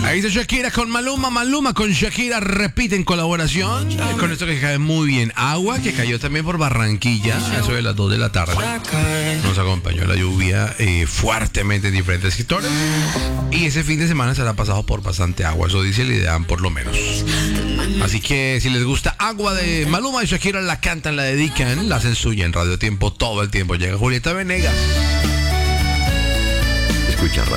Ahí está Shakira con Maluma, Maluma con Shakira repiten colaboración con esto que cae muy bien. Agua, que cayó también por Barranquilla, a eso de las 2 de la tarde. Nos acompañó la lluvia fuertemente en diferentes sectores. Y ese fin de semana será pasado por bastante agua, eso dice el IDEAM por lo menos. Así que si les gusta Agua de Maluma y Shakira, la cantan, la dedican, la hacen suya en Radio Tiempo todo el tiempo. Llega Julieta Venegas. Escucha Radio